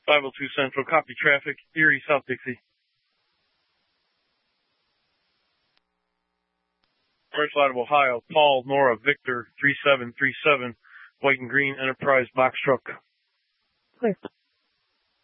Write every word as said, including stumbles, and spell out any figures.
five oh two Central, copy traffic, Erie, South Dixie. First line of Ohio, Paul, Nora, Victor, three seven three seven, white and green Enterprise box truck. Clear.